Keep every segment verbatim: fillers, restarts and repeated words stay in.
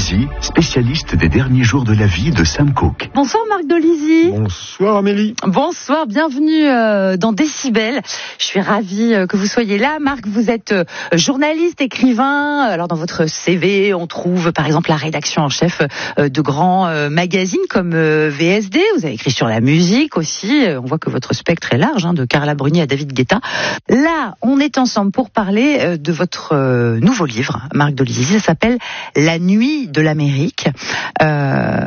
Dolisi, spécialiste des derniers jours de la vie de Sam Cooke. Bonsoir Marc Dolisi. Bonsoir Amélie. Bonsoir, bienvenue euh, dans Décibel. Je suis ravie euh, que vous soyez là. Marc, vous êtes euh, journaliste, écrivain. Alors dans votre C V, on trouve par exemple la rédaction en chef euh, de grands euh, magazines comme euh, V S D. Vous avez écrit sur la musique aussi. On voit que votre spectre est large, hein, de Carla Bruni à David Guetta. Là, on est ensemble pour parler euh, de votre euh, nouveau livre, Marc Dolisi. Ça s'appelle La nuit de l'Amérique. Euh,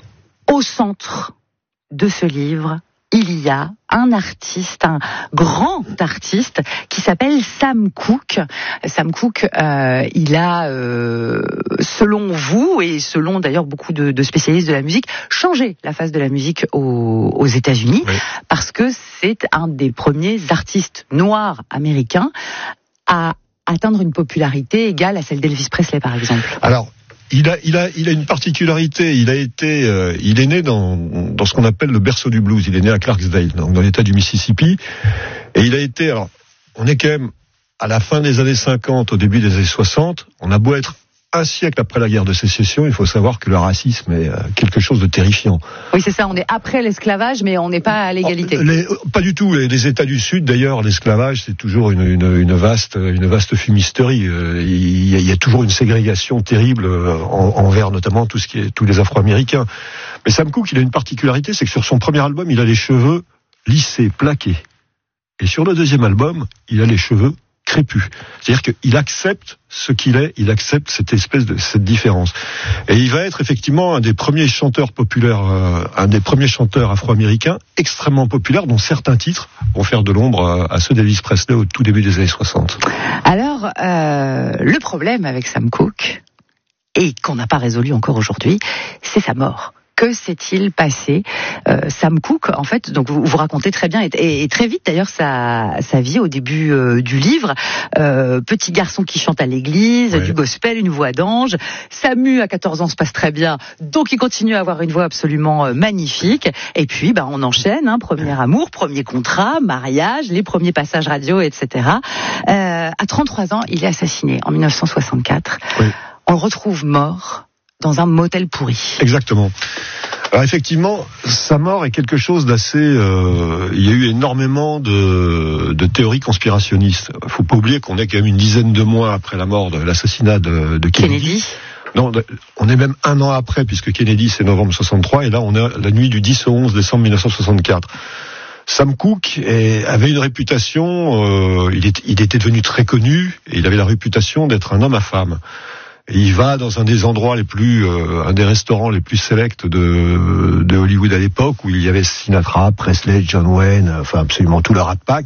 au centre de ce livre, il y a un artiste, un grand artiste qui s'appelle Sam Cooke. Sam Cooke, euh, il a, euh, selon vous et selon d'ailleurs beaucoup de, de spécialistes de la musique, changé la face de la musique aux, aux États-Unis, oui. Parce que c'est un des premiers artistes noirs américains à atteindre une popularité égale à celle d'Elvis Presley, par exemple. Alors, il a, il a, il a une particularité. Il a été, euh, il est né dans, dans ce qu'on appelle le berceau du blues. Il est né à Clarksdale, donc dans l'État du Mississippi, et il a été. Alors, on est quand même à la fin des années cinquante, au début des années soixante. On a beau être un siècle après la guerre de sécession, il faut savoir que le racisme est quelque chose de terrifiant. Oui, c'est ça, on est après l'esclavage, mais on n'est pas à l'égalité. Les, pas du tout. Les, les États du Sud, d'ailleurs, l'esclavage, c'est toujours une, une, une, vaste, une vaste fumisterie. Il y, a, il y a toujours une ségrégation terrible en, envers notamment tout ce qui est, tous les Afro-Américains. Mais Sam Cooke, il a une particularité, c'est que sur son premier album, il a les cheveux lissés, plaqués. Et sur le deuxième album, il a les cheveux crépus. C'est-à-dire qu'il accepte ce qu'il est, il accepte cette espèce de cette différence. Et il va être effectivement un des premiers chanteurs populaires, euh, un des premiers chanteurs afro-américains extrêmement populaires, dont certains titres vont faire de l'ombre à, à ceux d'Elvis Presley au tout début des années soixante. Alors, euh, le problème avec Sam Cooke, et qu'on n'a pas résolu encore aujourd'hui, c'est sa mort. Que s'est-il passé euh, Sam Cooke, en fait, donc vous, vous racontez très bien et, et, et très vite d'ailleurs sa, sa vie au début euh, du livre. Euh, petit garçon qui chante à l'église, ouais. Du gospel, une voix d'ange. Samu à quatorze ans se passe très bien, donc il continue à avoir une voix absolument euh, magnifique. Et puis, bah, on enchaîne, hein, premier amour, premier contrat, mariage, les premiers passages radio, et cetera. Euh, à trente-trois ans, il est assassiné en dix-neuf cent soixante-quatre. Oui. On le retrouve mort dans un motel pourri. Exactement. Alors effectivement, sa mort est quelque chose d'assez... Euh, il y a eu énormément de, de théories conspirationnistes. Il ne faut pas oublier qu'on est quand même une dizaine de mois après la mort de l'assassinat de, de Kennedy. Kennedy. Non, on est même un an après, puisque Kennedy c'est novembre soixante-trois, et là on est la nuit du dix au onze décembre dix-neuf cent soixante-quatre. Sam Cooke est, avait une réputation, euh, il, est, il était devenu très connu, et il avait la réputation d'être un homme à femme. Et il va dans un des endroits les plus, euh, un des restaurants les plus sélects de, de Hollywood à l'époque, où il y avait Sinatra, Presley, John Wayne, enfin absolument tout le Rat Pack.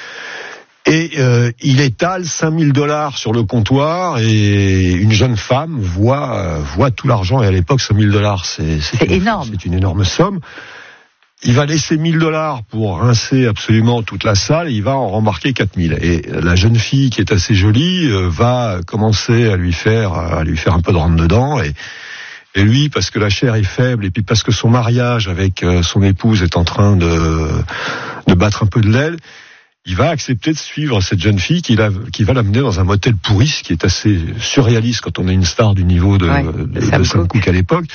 Et euh, il étale cinq mille dollars sur le comptoir, et une jeune femme voit, euh, voit tout l'argent. Et à l'époque, cinq mille dollars, c'est, c'est, c'est une, énorme. C'est une énorme somme. Il va laisser mille dollars pour rincer absolument toute la salle, et il va en rembarquer quatre mille. Et la jeune fille, qui est assez jolie, euh, va commencer à lui faire, à lui faire un peu de rentre-dedans. Et, et lui, parce que la chair est faible, et puis parce que son mariage avec euh, son épouse est en train de, de battre un peu de l'aile, il va accepter de suivre cette jeune fille qui, la, qui va l'amener dans un motel pourri, ce qui est assez surréaliste quand on est une star du niveau de, ouais, de, de, de Sam Cooke à l'époque.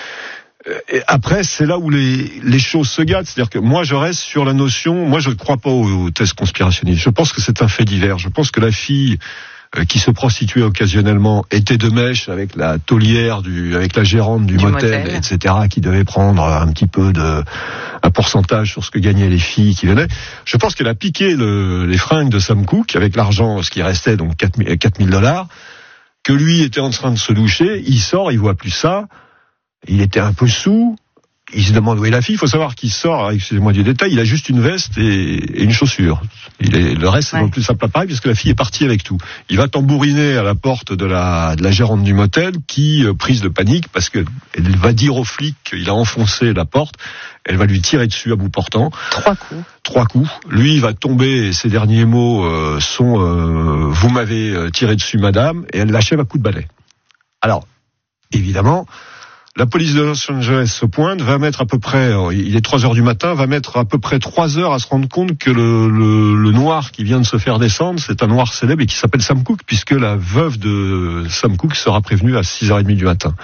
Et après, c'est là où les, les choses se gâtent. C'est-à-dire que moi, je reste sur la notion... Moi, je ne crois pas aux, aux thèses conspirationnistes. Je pense que c'est un fait divers. Je pense que la fille euh, qui se prostituait occasionnellement était de mèche avec la taulière, du, avec la gérante du, du motel, motel, et cetera, qui devait prendre un petit peu de... un pourcentage sur ce que gagnaient les filles qui venaient. Je pense qu'elle a piqué le, les fringues de Sam Cooke avec l'argent, ce qui restait, donc quatre mille dollars, que lui était en train de se doucher. Il sort, il voit plus ça. Il était un peu sous, il se demande où est la fille. Il faut savoir qu'il sort, excusez-moi du détail, il a juste une veste et, et une chaussure. Il est, le reste, c'est ouais. non plus simple appareil, puisque la fille est partie avec tout. Il va tambouriner à la porte de la, de la gérante du motel, qui, euh, prise de panique, parce qu'elle va dire aux flics qu'il a enfoncé la porte, elle va lui tirer dessus à bout portant. Trois coups. Trois coups. Lui, il va tomber, et ses derniers mots euh, sont euh, « Vous m'avez tiré dessus, madame », et elle l'achève à coups de balai. Alors, évidemment... La police de Los Angeles se pointe, va mettre à peu près, il est trois heures du matin, va mettre à peu près trois heures à se rendre compte que le, le, le noir qui vient de se faire descendre, c'est un noir célèbre et qui s'appelle Sam Cooke, puisque la veuve de Sam Cooke sera prévenue à six heures trente du matin.